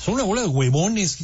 Son una bola de huevones.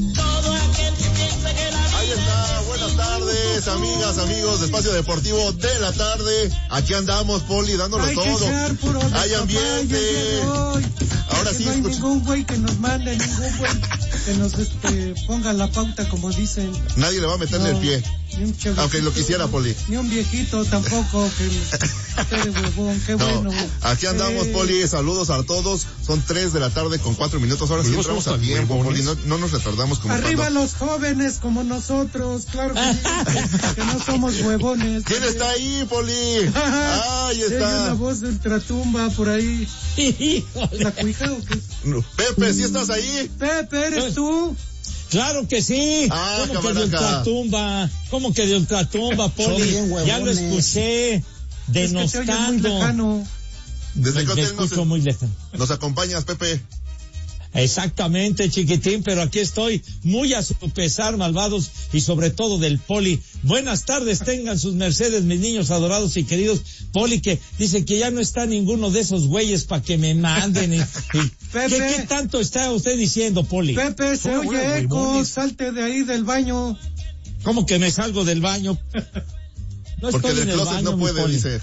Ahí está, buenas tardes, amigas, amigos de Espacio Deportivo de la Tarde. Aquí andamos, Poli, dándolo todo. Hay ambiente. Ahora sí, no hay ningún güey que nos mande, ningún güey que nos ponga la pauta, como dicen. Nadie le va a meterle el pie. Aunque lo quisiera, Poli. Ni un viejito tampoco, que de huevón, qué bueno. Aquí andamos, Poli, saludos a todos. Son 3 de la tarde con 4 minutos. Ahora sí entramos a tiempo, Poli, no nos retardamos como arriba los jóvenes como nosotros, claro que sí, que no somos huevones. ¿Quién está ahí, Poli? Ahí está. Hay una voz de ultratumba por ahí. ¿La cuija o qué? Pepe, ¿sí estás ahí? Pepe, ¿eres tú? Claro que sí. ¿Cómo que de ultratumba? ¿Cómo que de ultratumba, Poli? Ya lo escuché, denostando. Desde que escucho muy lejano. ¿Nos acompañas, Pepe? Exactamente, chiquitín, pero aquí estoy muy a su pesar, malvados, y sobre todo del Poli. Buenas tardes, tengan sus mercedes, mis niños adorados y queridos. Poli, que dice que ya no está ninguno de esos güeyes para que me manden. ¿Qué tanto está usted diciendo, Poli? Pepe, se oye eco, salte de ahí del baño. ¿Cómo que me salgo del baño? No porque del closet baño, no puede, dice.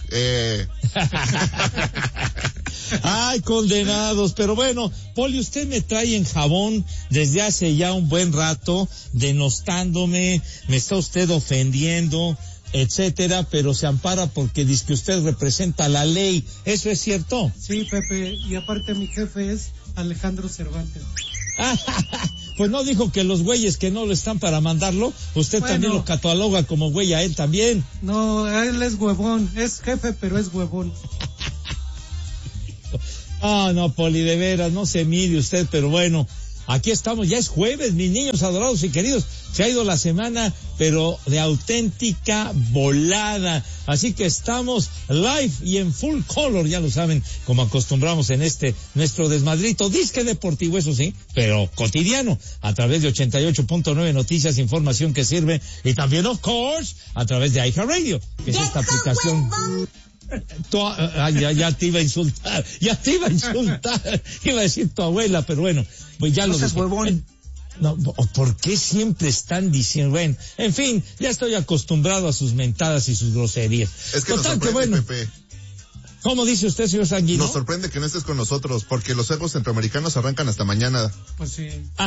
Ay, condenados, pero bueno, Poli, usted me trae en jabón desde hace ya un buen rato, denostándome, me está usted ofendiendo, etcétera, pero se ampara porque dice que usted representa la ley. ¿Eso es cierto? Sí, Pepe, y aparte mi jefe es Alejandro Cervantes. Pues no dijo que los güeyes que no lo están para mandarlo, usted también lo cataloga como güey a él también. No, él es huevón, es jefe pero es huevón. No, Poli, de veras, no se mide usted, pero bueno, aquí estamos, ya es jueves, mis niños adorados y queridos, se ha ido la semana, pero de auténtica volada, así que estamos live y en full color, ya lo saben, como acostumbramos en nuestro desmadrito, disque deportivo, eso sí, pero cotidiano, a través de 88.9 Noticias, información que sirve, y también, of course, a través de iHeartRadio, que es esta aplicación. Ya te iba a insultar, iba a decir tu abuela, pero bueno, pues ya lo dije. No, ¿por qué siempre están diciendo? Bueno, en fin, ya estoy acostumbrado a sus mentadas y sus groserías. Es que total, nos sorprende, Pepe. ¿Cómo dice usted, señor Sanguino? Nos sorprende que no estés con nosotros, porque los juegos centroamericanos arrancan hasta mañana. Pues sí.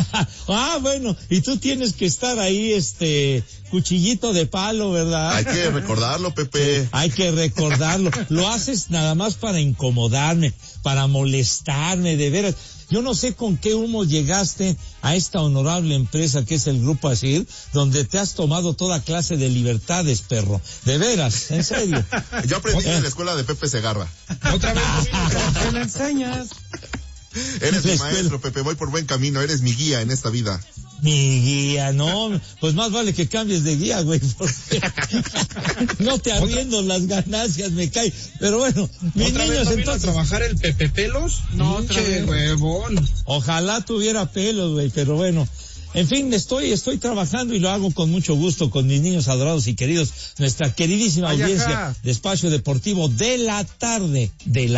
Bueno, y tú tienes que estar ahí, cuchillito de palo, ¿verdad? Hay que recordarlo, Pepe. Sí, hay que recordarlo. Lo haces nada más para incomodarme, para molestarme, de veras. Yo no sé con qué humo llegaste a esta honorable empresa que es el Grupo Asir, donde te has tomado toda clase de libertades, perro. De veras, en serio. Yo aprendí en la escuela de Pepe Segarra. Otra vez. ¿Qué le enseñas? Eres mi maestro, Pepe, voy por buen camino, eres mi guía en esta vida. Mi guía, no, pues más vale que cambies de guía, güey, porque no te arriendo las ganancias, me cae. Pero bueno, mis niños entonces. ¿A trabajar el Pepe Pelos? No, pinche huevón. Ojalá tuviera pelos, güey, pero bueno. En fin, estoy trabajando y lo hago con mucho gusto con mis niños adorados y queridos, nuestra queridísima audiencia de Espacio Deportivo de la tarde,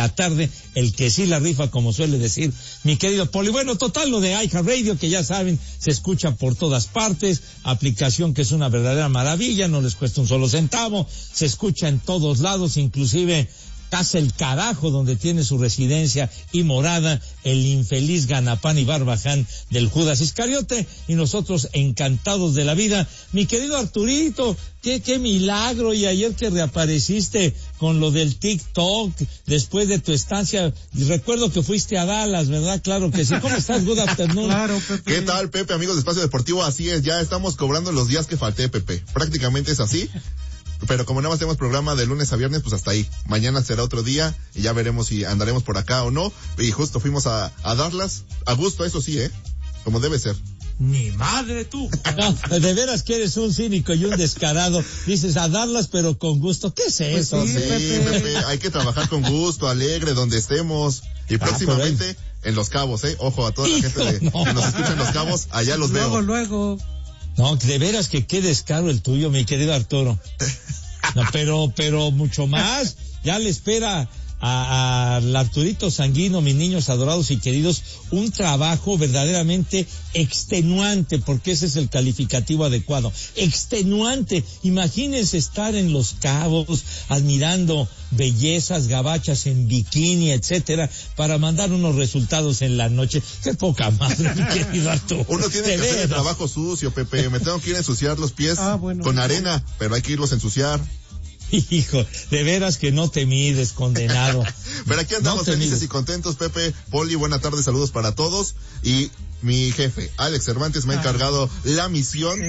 el que sí la rifa, como suele decir mi querido Poli. Bueno, total, lo de iHeartRadio, que ya saben, se escucha por todas partes, aplicación que es una verdadera maravilla, no les cuesta un solo centavo, se escucha en todos lados, inclusive casa el carajo donde tiene su residencia y morada el infeliz Ganapán y Barbaján del Judas Iscariote, y nosotros encantados de la vida. Mi querido Arturito, qué milagro, y ayer que reapareciste con lo del TikTok después de tu estancia, recuerdo que fuiste a Dallas, ¿verdad? Claro que sí. ¿Cómo estás? Good afternoon. Claro, Pepe. ¿Qué tal, Pepe, amigos de Espacio Deportivo? Así es, ya estamos cobrando los días que falté, Pepe. Prácticamente es así. Pero como nada más tenemos programa de lunes a viernes, pues hasta ahí. Mañana será otro día y ya veremos si andaremos por acá o no. Y justo fuimos a darlas a gusto, eso sí, como debe ser. Ni madre tú. No, de veras que eres un cínico y un descarado. Dices a darlas pero con gusto. ¿Qué es eso? Pues sí, Pepe, hay que trabajar con gusto, alegre, donde estemos. Y próximamente en Los Cabos, Ojo a toda la gente que nos escucha en Los Cabos, allá los veo. Luego. No, de veras que qué descaro el tuyo, mi querido Arturo. No, pero mucho más. Ya le espera al Arturito Sanguino, mis niños adorados y queridos, un trabajo verdaderamente extenuante, porque ese es el calificativo adecuado. Extenuante. Imagínense estar en Los Cabos admirando bellezas gabachas en bikini, etcétera, para mandar unos resultados en la noche. Qué poca madre, mi querido Arturo. Uno tiene que hacer el trabajo sucio, Pepe. Me tengo que ir a ensuciar los pies con arena, pero hay que irlos a ensuciar. Hijo, de veras que no te mides, condenado. Pero aquí andamos felices y contentos, Pepe. Poli, buena tarde, saludos para todos. Y mi jefe, Alex Cervantes, me ha encargado la misión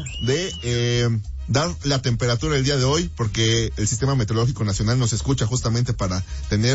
de dar la temperatura el día de hoy, porque el Sistema Meteorológico Nacional nos escucha justamente para tener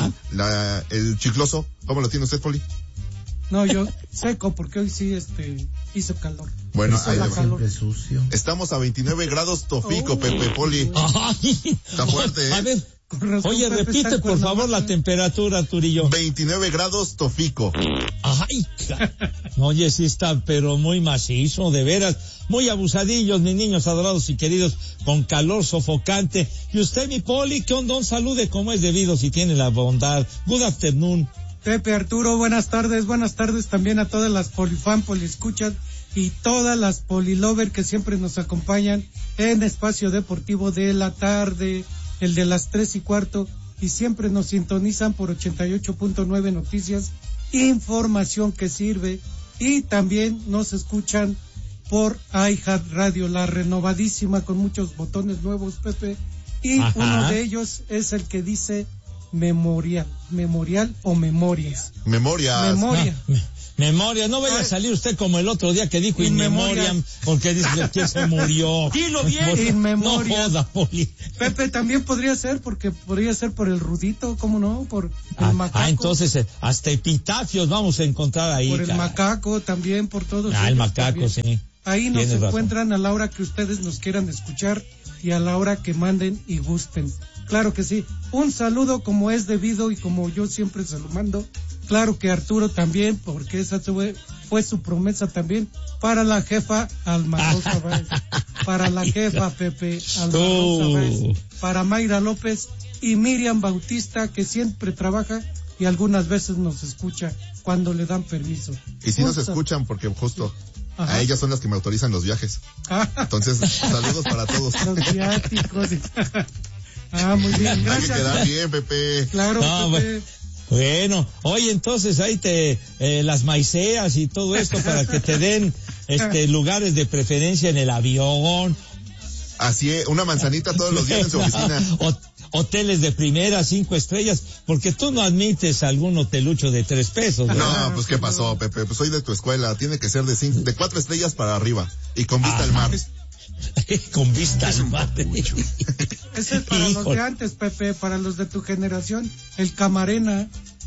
el chicloso. ¿Cómo lo tiene usted, Poli? No, yo seco, porque hoy sí hizo calor. Bueno, ahí siempre sucio. Estamos a 29 grados Tofico, Pepe, Poli. Ay, está fuerte, ¿eh? A ver, oye, repite por favor la temperatura, Arturillo. 29 grados Tofico. Ay, oye, sí está, pero muy macizo, de veras. Muy abusadillos, mis niños adorados y queridos, con calor sofocante. Y usted, mi Poli, que un salude como es debido, si tiene la bondad. Good afternoon. Pepe, Arturo, buenas tardes también a todas las polifan, poliescuchas y todas las polilover que siempre nos acompañan en Espacio Deportivo de la Tarde, el de las 3:15, y siempre nos sintonizan por 88.9 Noticias, información que sirve, y también nos escuchan por iHeart Radio, la renovadísima con muchos botones nuevos, Pepe, y uno de ellos es el que dice memorial o memorias. Memoria, no vaya a salir usted como el otro día que dijo in memoriam, porque dice que se murió. Dilo bien. In memoriam. No joda, Poli. Pepe, también podría ser, porque podría ser por el Rudito, ¿cómo no? Por el macaco. Entonces hasta epitafios vamos a encontrar ahí. Por el macaco también, por todos. El macaco, también. Sí. Ahí nos encuentran a la hora que ustedes nos quieran escuchar y a la hora que manden y gusten. Claro que sí. Un saludo como es debido y como yo siempre se lo mando. Claro que Arturo también, porque esa fue su promesa también, para la jefa Alma Rosa Báez, para la jefa Pepe Alma Rosa Báez, para Mayra López y Miriam Bautista, que siempre trabaja y algunas veces nos escucha cuando le dan permiso. Y si nos escuchan, porque justo a ellas son las que me autorizan los viajes. Entonces, saludos para todos. Los viáticos. Muy bien, gracias. Hay que quedar bien, Pepe. Claro, Pepe. Bueno, oye, entonces ahí las maiceas y todo esto para que te den lugares de preferencia en el avión. Así es, una manzanita todos los días en su oficina. Hoteles de primera, 5 estrellas, porque tú no admites algún hotelucho de 3 pesos, ¿verdad? No, pues ¿qué pasó, Pepe? Pues soy de tu escuela, tiene que ser de 4 estrellas para arriba y con vista al mar. Con vista al mar. Ese es para los de antes, Pepe, para los de tu generación, el Camarena.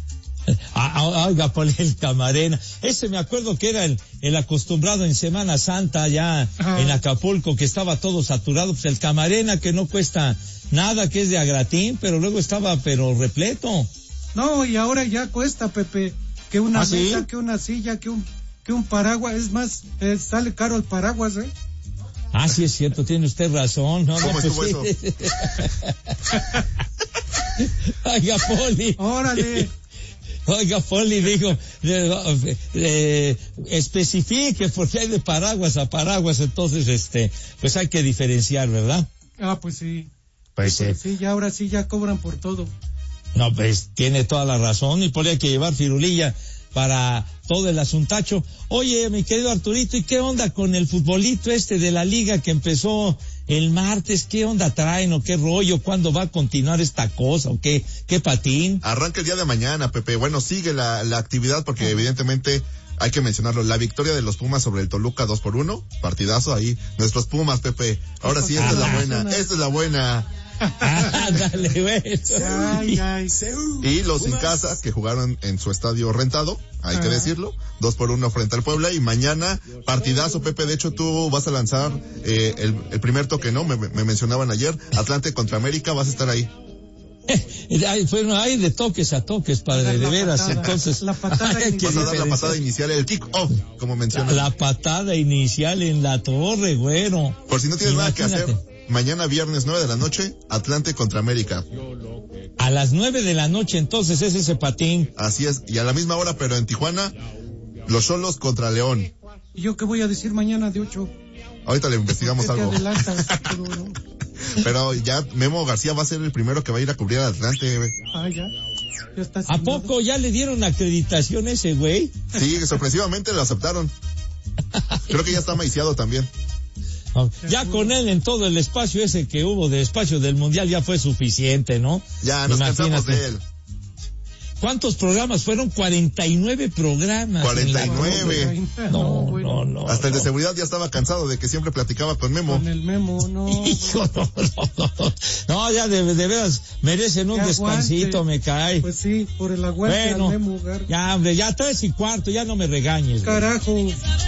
Oiga, por el Camarena. Ese me acuerdo que era el acostumbrado en Semana Santa allá en Acapulco, que estaba todo saturado. Pues el Camarena, que no cuesta nada, que es de a gratín, pero luego estaba repleto. No, y ahora ya cuesta, Pepe, que una mesa, ¿sí? Que una silla, que un paraguas. Es más, sale caro el paraguas, ¿eh? Sí es cierto, tiene usted razón. No, ¿Cómo estuvo eso? Oiga, Poli. Órale. Oiga, Poli, digo, especifique, porque hay de paraguas a paraguas, entonces, pues hay que diferenciar, ¿verdad? Pues sí. Pues sí, ya ahora sí ya cobran por todo. No, pues tiene toda la razón, y por ahí hay que llevar firulilla para todo el asuntacho. Oye, mi querido Arturito, ¿y qué onda con el futbolito de la liga que empezó el martes? ¿Qué onda traen o qué rollo? ¿Cuándo va a continuar esta cosa o qué patín? Arranca el día de mañana, Pepe. Bueno, sigue la actividad porque evidentemente hay que mencionarlo. La victoria de los Pumas sobre el Toluca 2-1, partidazo ahí. Nuestros Pumas, Pepe. Ahora sí, esta es la buena. Esta es la buena. Dale, ay. Y los en casa que jugaron en su estadio rentado, hay que decirlo, 2-1 frente al Puebla, y mañana partidazo, Pepe. De hecho tú vas a lanzar el primer toque, ¿no? Me mencionaban ayer, Atlante contra América, vas a estar ahí. Hay de toques a toques, padre, de veras, patada, entonces la patada vas a dar la patada inicial, el kick-off, como mencionas. La patada inicial en la torre, güero. Por si no tienes nada que hacer, mañana viernes 9 de la noche, Atlante contra América. A las 9 de la noche entonces es ese patín. Así es, y a la misma hora, pero en Tijuana, los Xolos contra León. ¿Y yo qué voy a decir mañana de 8? Ahorita le investigamos algo. No. Pero ya Memo García va a ser el primero que va a ir a cubrir al Atlante, güey. Ah, ya está. ¿A poco ya le dieron acreditación a ese güey? Sí, sorpresivamente lo aceptaron. Creo que ya está maiciado también. Ya con él en todo el espacio ese que hubo de espacio del Mundial ya fue suficiente, ¿no? Ya, nos cansamos de él. ¿Cuántos programas fueron? 49 programas. 49. No. Hasta el de seguridad ya estaba cansado de que siempre platicaba con Memo. Con el Memo, no. Hijo, no, ya de veras merecen un descansito, me cae. Pues sí, por el aguante al Memo. Ya, hombre, ya 3:15, ya no me regañes. Carajo.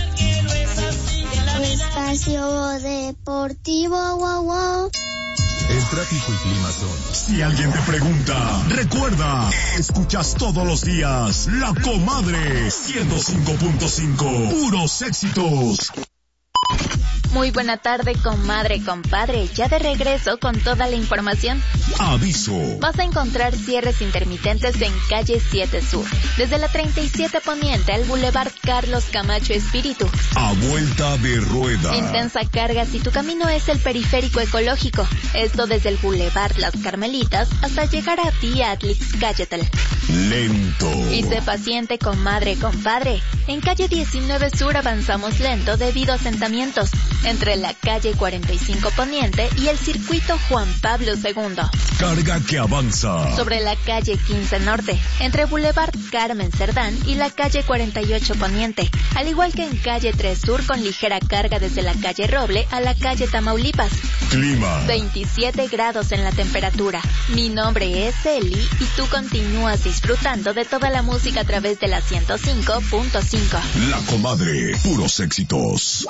Espacio Deportivo, guau. El tráfico y clima son. Si alguien te pregunta, recuerda, escuchas todos los días La Comadre 105.5, puros éxitos. Muy buena tarde, comadre, compadre. Ya de regreso con toda la información. Aviso. Vas a encontrar cierres intermitentes en calle 7 Sur, desde la 37 Poniente al Boulevard Carlos Camacho Espíritu. A vuelta de rueda. Intensa carga si tu camino es el periférico ecológico. Esto desde el Boulevard Las Carmelitas hasta llegar a Vía Atlix-Cayetal. Lento. Y sé paciente, comadre, compadre. En calle 19 Sur avanzamos lento debido a asentamientos entre la calle 45 Poniente y el circuito Juan Pablo II. Carga que avanza. Sobre la calle 15 Norte, entre Boulevard Carmen Cerdán y la calle 48 Poniente, al igual que en calle 3 Sur con ligera carga desde la calle Roble a la calle Tamaulipas. Clima. 27 grados en la temperatura. Mi nombre es Eli y tú continúas disfrutando de toda la música a través de la 105.5. La Comadre, puros éxitos.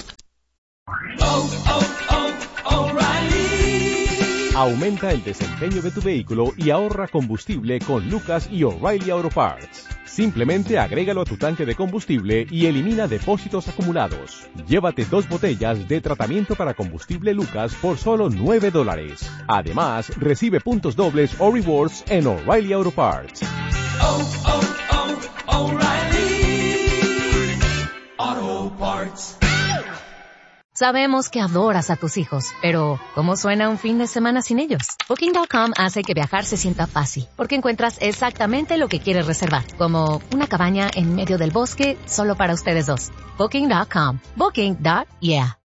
O'Reilly. Aumenta el desempeño de tu vehículo y ahorra combustible con Lucas y O'Reilly Auto Parts. Simplemente agrégalo a tu tanque de combustible y elimina depósitos acumulados. Llévate 2 botellas de tratamiento para combustible Lucas por solo $9. Además, recibe puntos dobles o rewards en O'Reilly Auto Parts. O'Reilly Auto Parts. Sabemos que adoras a tus hijos, pero ¿cómo suena un fin de semana sin ellos? Booking.com hace que viajar se sienta fácil, porque encuentras exactamente lo que quieres reservar, como una cabaña en medio del bosque solo para ustedes dos. Booking.com. Booking.yeah.